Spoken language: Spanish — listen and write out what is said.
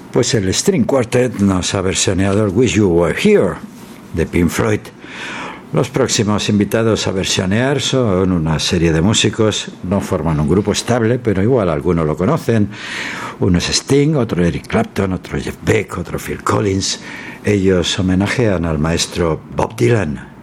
Pues el String Quartet nos ha versioneado el Wish You Were Here de Pink Floyd. Los próximos invitados a versionear son una serie de músicos, no forman un grupo estable, pero igual algunos lo conocen. Uno es Sting, otro Eric Clapton, otro Jeff Beck, otro Phil Collins. Ellos homenajean al maestro Bob Dylan.